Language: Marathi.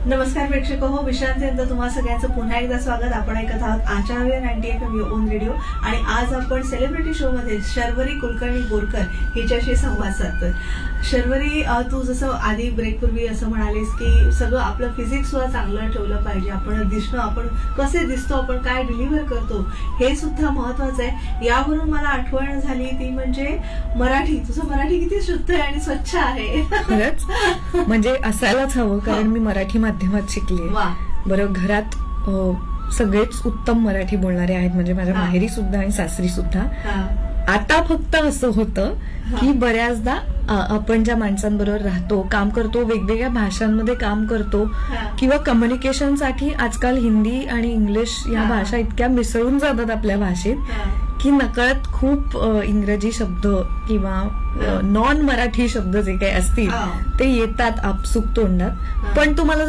नमस्कार प्रेक्षक हो, विश्रांतीनंतर तुम्हा सगळ्यांचं पुन्हा एकदा स्वागत. आपण ऐकत आहात आचार्य 90 FM ओन रेडिओ आणि आज आपण सेलिब्रिटी शो मध्ये शर्वरी कुलकर्णी बोरकर हिच्याशी संवाद साधतोय. शर्वरी, तू जसं आधी ब्रेकपूर्वी असं म्हणालीस की सगळं आपलं फिजिक्स सुद्धा चांगलं ठेवलं पाहिजे, आपण दिसणं, आपण कसे दिसतो, आपण काय डिलिव्हर करतो हे सुद्धा महत्वाचं आहे. यावरून मला आठवण झाली ती म्हणजे मराठी. तुझं मराठी किती शुद्ध आहे आणि स्वच्छ आहे. खरंच म्हणजे असायलाच हवं, कारण मी मराठी माध्यमात शिकली. बरं, घरात सगळेच उत्तम मराठी बोलणारे आहेत, म्हणजे माझ्या माहेरी सुद्धा आणि सासरी सुद्धा. आता फक्त असं होतं की बऱ्याचदा आपण ज्या माणसांबरोबर राहतो, काम करतो, वेगवेगळ्या भाषांमध्ये काम करतो किंवा कम्युनिकेशनसाठी आजकाल हिंदी आणि इंग्लिश या भाषा इतक्या मिसळून जातात आपल्या भाषेत की नकळत खूप इंग्रजी शब्द किंवा नॉन मराठी शब्द जे काही असतील ते येतात आपसूक तोंडात. पण तुम्हाला